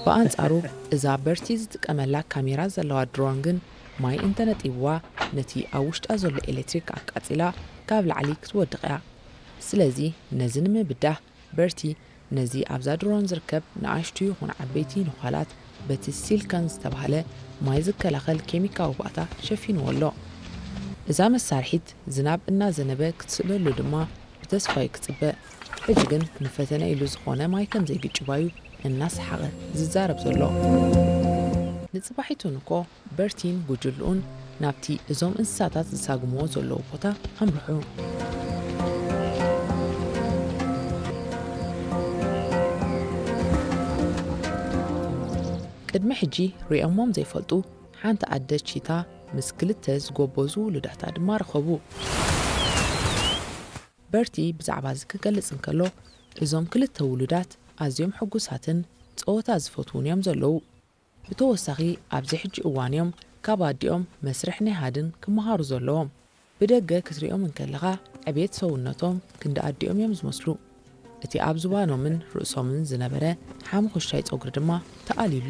በአንጻሩ እዛ በርቲ ዝጥቀመላ ካሜራ ዘለዋ ድሮን ግን ማይ እንተነጢብዋ ነቲ ኣብ ውሽጣ ዘሎ ኤሌክትሪክ ኣቃፂላ ካብ ላዕሊ ክትወድቕ እያ ስለዚ ነዚ ንምብዳህ በርቲ ነዚ ኣብዛ ድሮን ዝርከብ ንኣሽቱ ይኹን ዓበይቲ ንዃላት በቲ ሲልከን ዝተባህለ ማይ ዝከላኸል ኬሚካዊ ባእታ ሸፊንዎ ኣሎ እዛ መሳርሒት ዝናብ እናዘነበ ክትስእለሉ ድማ ብተስፋይ ክጽበእ ሕጂ ግን ንፈተነ ኢሉ ዝኾነ ማይ ከም ዘይግጭባዩ እናሰሓቐ ዝዛረብ ዘሎ ንጽባሒቱን እኮ በርቲን ጉጅልኡን ናብቲ እዞም እንስሳታት ዝሳግምዎ ዘለዉ ቦታ ኣምርሑ ቅድሚ ሕጂ ሪኦሞም ዘይፈልጡ ሓንቲ ኣደ ቺታ ምስ ክልተ ዝጎበዙ ውሉዳታ ድማ ረኸቡ በርቲ ብዛዕባ ዝክገልጽ እንከሎ እዞም ክልተ ውሉዳት ኣዝዮም ሕጉሳትን ጸወታ ዝፈትውን እዮም ዘለዉ ብተወሳኺ ኣብዚ ሕጂ እዋን እዮም ካብ ኣዲኦም መስርሕ ናይ ሃድን ክመሃሩ ዘለዎም ብደገ ክትሪኦም እንከለኻ ዕቤት ሰውነቶም ክንዲ ኣዲኦም እዮም ዝመስሉ እቲ ኣብ ዝባኖምን ርእሶምን ዝነበረ ሓሙኽሻይ ጸጉሪ ድማ ተኣሊሎ